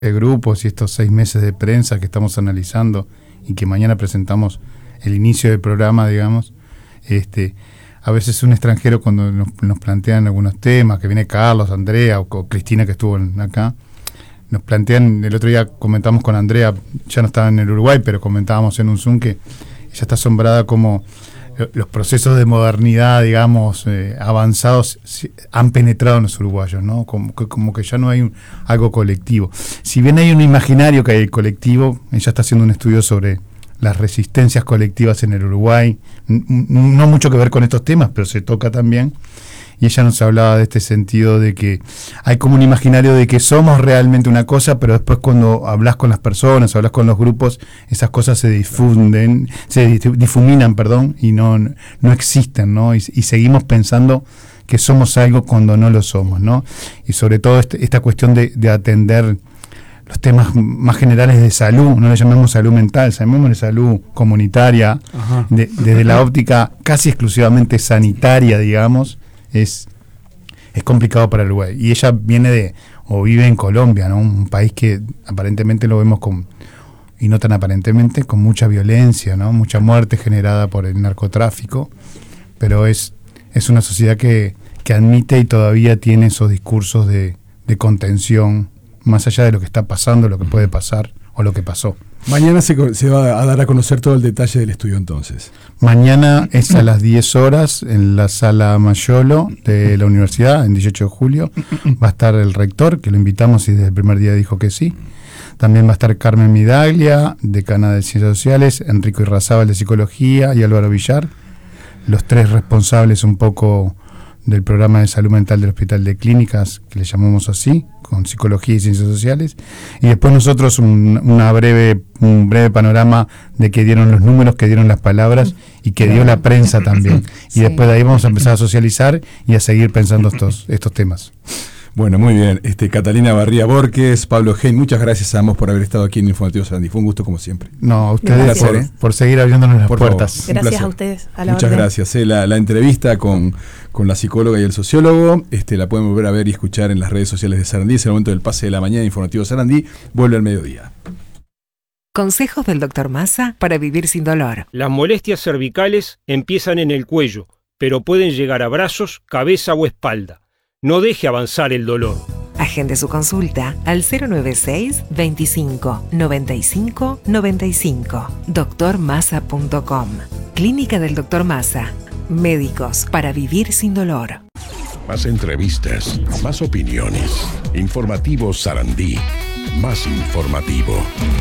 de grupos y estos 6 meses de prensa que estamos analizando y que mañana presentamos el inicio del programa, digamos, a veces un extranjero cuando nos plantean algunos temas, que viene Carlos, Andrea o Cristina que estuvo acá, nos plantean, el otro día comentamos con Andrea, ya no estaba en el Uruguay, pero comentábamos en un Zoom que ella está asombrada como los procesos de modernidad, digamos, avanzados han penetrado en los uruguayos, ¿no? Como que ya no hay algo colectivo. Si bien hay un imaginario que hay colectivo, ella está haciendo un estudio sobre las resistencias colectivas en el Uruguay, no mucho que ver con estos temas, pero se toca también. Y ella nos hablaba de este sentido de que hay como un imaginario de que somos realmente una cosa, pero después cuando hablas con las personas, hablas con los grupos, esas cosas se difuminan, y no existen, ¿no? Y seguimos pensando que somos algo cuando no lo somos, ¿no? Y sobre todo esta cuestión de atender los temas más generales de salud, no le llamemos salud mental, llamémosle salud comunitaria, desde la óptica casi exclusivamente sanitaria, digamos. Es complicado para el Uruguay. Y ella vive en Colombia, ¿no? Un país que aparentemente lo vemos y no tan aparentemente, con mucha violencia, ¿no? Mucha muerte generada por el narcotráfico, pero es una sociedad que admite y todavía tiene esos discursos de contención, más allá de lo que está pasando, lo que puede pasar o lo que pasó. Mañana se va a dar a conocer todo el detalle del estudio entonces. Mañana es a las 10 horas en la sala Mayolo de la universidad, en 18 de julio. Va a estar el rector, que lo invitamos y desde el primer día dijo que sí. También va a estar Carmen Midaglia, decana de Ciencias Sociales, Enrico Irrazábal de Psicología y Álvaro Villar, los 3 responsables un poco del programa de salud mental del Hospital de Clínicas, que le llamamos así, con Psicología y Ciencias Sociales, y después nosotros un breve panorama de que dieron los números, que dieron las palabras y que dio la prensa también. Y después de ahí vamos a empezar a socializar y a seguir pensando estos temas. Bueno, muy bien. Catalina Barría Borges, Pablo Hein, muchas gracias a ambos por haber estado aquí en Informativo Sarandí. Fue un gusto como siempre. No, a ustedes por seguir abriéndonos las puertas. Gracias a ustedes. Muchas gracias. La entrevista con la psicóloga y el sociólogo la pueden volver a ver y escuchar en las redes sociales de Sarandí. Es el momento del pase de la mañana. Informativo Sarandí vuelve al mediodía. Consejos del Dr. Massa para vivir sin dolor. Las molestias cervicales empiezan en el cuello, pero pueden llegar a brazos, cabeza o espalda. No deje avanzar el dolor. Agende su consulta al 096 25 95 95. drmassa.com. Clínica del Dr. Massa. Médicos para vivir sin dolor. Más entrevistas, más opiniones. Informativo Sarandí. Más informativo.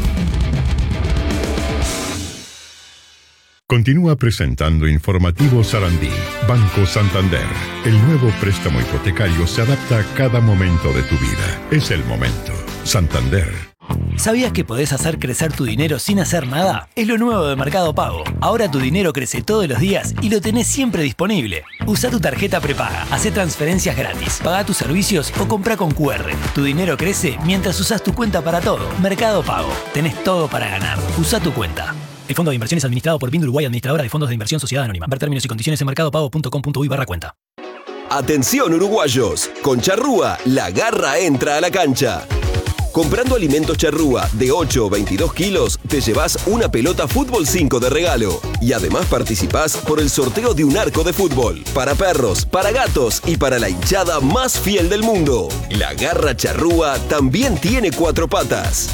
Continúa presentando Informativo Sarandí. Banco Santander. El nuevo préstamo hipotecario se adapta a cada momento de tu vida. Es el momento. Santander. ¿Sabías que podés hacer crecer tu dinero sin hacer nada? Es lo nuevo de Mercado Pago. Ahora tu dinero crece todos los días y lo tenés siempre disponible. Usa tu tarjeta prepaga, hacé transferencias gratis, pagá tus servicios o comprá con QR. Tu dinero crece mientras usás tu cuenta para todo. Mercado Pago. Tenés todo para ganar. Usa tu cuenta. El fondo de inversión es administrado por BIND Uruguay, administradora de fondos de inversión Sociedad Anónima. Ver términos y condiciones en mercadopago.com.uy/cuenta. Atención uruguayos, con Charrúa, la garra entra a la cancha. Comprando alimentos Charrúa de 8 o 22 kilos, te llevas una pelota Fútbol 5 de regalo. Y además participás por el sorteo de un arco de fútbol. Para perros, para gatos y para la hinchada más fiel del mundo. La garra Charrúa también tiene 4 patas.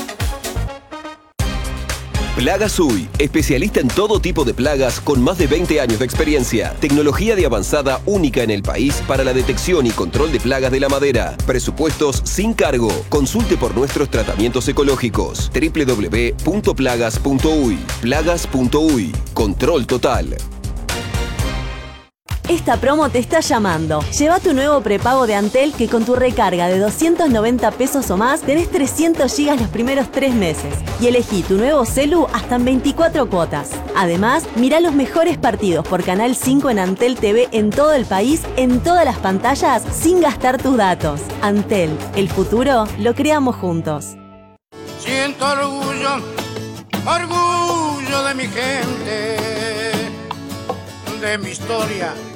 Plagas UI, especialista en todo tipo de plagas con más de 20 años de experiencia. Tecnología de avanzada única en el país para la detección y control de plagas de la madera. Presupuestos sin cargo. Consulte por nuestros tratamientos ecológicos. www.plagas.uy. Plagas.uy. Control total. Esta promo te está llamando. Lleva tu nuevo prepago de Antel que con tu recarga de 290 pesos o más tenés 300 gigas los primeros 3 meses. Y elegí tu nuevo celu hasta en 24 cuotas. Además, mirá los mejores partidos por Canal 5 en Antel TV en todo el país, en todas las pantallas, sin gastar tus datos. Antel, el futuro lo creamos juntos. Siento orgullo de mi gente, de mi historia